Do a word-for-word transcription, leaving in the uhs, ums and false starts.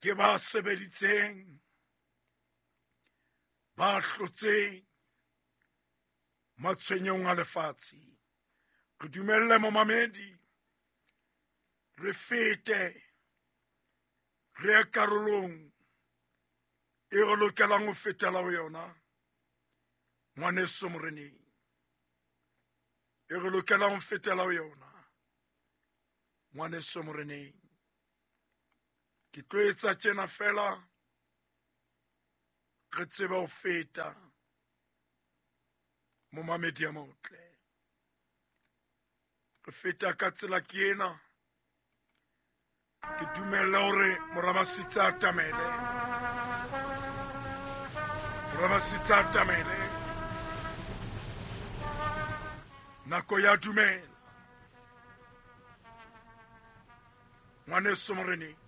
ke ba sebeditseng, ba hlotseng matshwenyong a lefatshe. Re dumelle momamedi, re fete, re ye karolong e re lokelang ho fetela ho yona, ngwaneso moreneng, e re lokelang ho fetela ho yona, ngwaneso moreneng. Ke tlo etsa tjena fela re tseba ho feta momamedi ya motle. Re feta ka tsela ke ena, ke dumella hore Moramasitsa atamele, Moramasitsa atamele, nako ya dumela, ngwaneso moreneng.